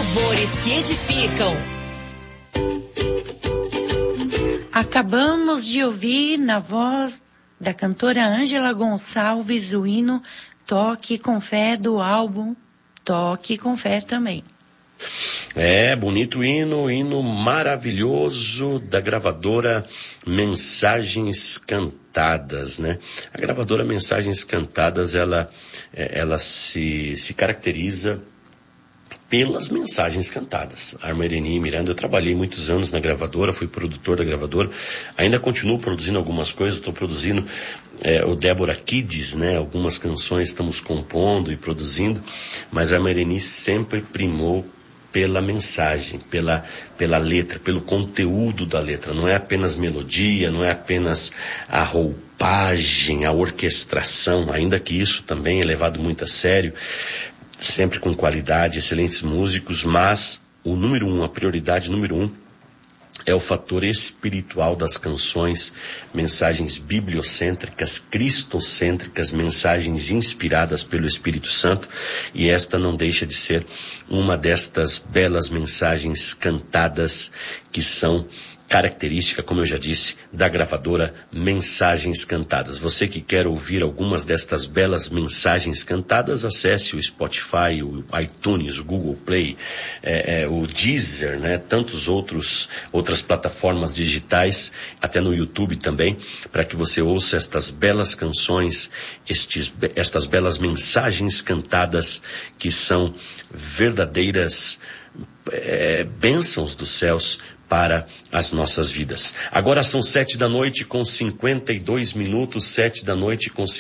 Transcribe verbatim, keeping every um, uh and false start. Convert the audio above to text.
Louvores que edificam. Acabamos de ouvir na voz da cantora Ângela Gonçalves o hino Toque com Fé do álbum Toque com Fé também. É, bonito hino, hino maravilhoso da gravadora Mensagens Cantadas, né? A gravadora Mensagens Cantadas, ela, ela se, se caracteriza pelas mensagens cantadas. A irmã Ereni Miranda, eu trabalhei muitos anos na gravadora, fui produtor da gravadora, ainda continuo produzindo algumas coisas, estou produzindo é, o Débora Kids, né? Algumas canções estamos compondo e produzindo, mas a irmã Ereni sempre primou pela mensagem, pela, pela letra, pelo conteúdo da letra. Não é apenas melodia, não é apenas a roupagem, a orquestração, ainda que isso também é levado muito a sério, sempre com qualidade, excelentes músicos, mas o número um, a prioridade número um, é o fator espiritual das canções, mensagens bibliocêntricas, cristocêntricas, mensagens inspiradas pelo Espírito Santo, e esta não deixa de ser uma destas belas mensagens cantadas que são característica, como eu já disse, da gravadora Mensagens Cantadas. Você que quer ouvir algumas destas belas mensagens cantadas, acesse o Spotify, o iTunes, o Google Play, é, é, o Deezer, né? Tantos outros, outras plataformas digitais, até no YouTube também, para que você ouça estas belas canções, estes, estas belas mensagens cantadas que são verdadeiras é, bênçãos dos céus para as nossas vidas. Agora são sete da noite com cinquenta e dois minutos, sete da noite com